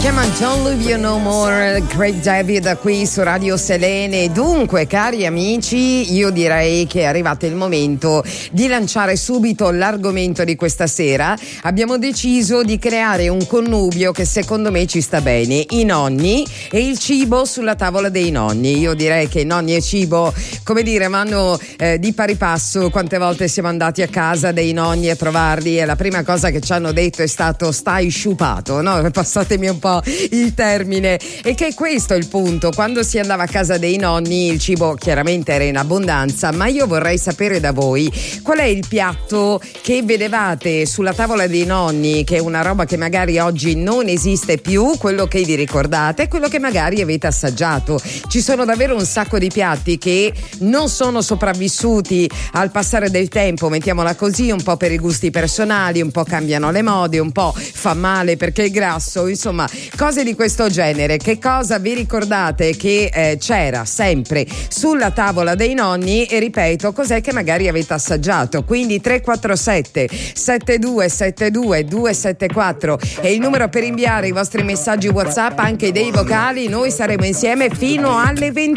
chiama Don't Leave You No More, Craig David qui su Radio Selene. Dunque, cari amici, io direi che è arrivato il momento di lanciare subito l'argomento di questa sera. Abbiamo deciso di creare un connubio che secondo me ci sta bene: i nonni e il cibo sulla tavola dei nonni. Io direi che nonni e cibo, come dire, vanno di pari passo. Quante volte siamo andati a casa dei nonni a trovarli e la prima cosa che ci hanno detto è stato: stai sciupato, no? Passatemi un po' il termine. E che questo è il punto: quando si andava a casa dei nonni il cibo chiaramente era in abbondanza, ma io vorrei sapere da voi qual è il piatto che vedevate sulla tavola dei nonni, che è una roba che magari oggi non esiste più, quello che vi ricordate, quello che magari avete assaggiato. Ci sono davvero un sacco di piatti che non sono sopravvissuti al passare del tempo, mettiamola così, un po' per i gusti personali, un po' cambiano le mode, un po' fa male perché è grasso, insomma cose di questo genere. Che cosa vi ricordate che c'era sempre sulla tavola dei nonni e, ripeto, cos'è che magari avete assaggiato? Quindi 347 7272 274 è il numero per inviare i vostri messaggi WhatsApp, anche dei vocali. Noi saremo insieme fino alle 21.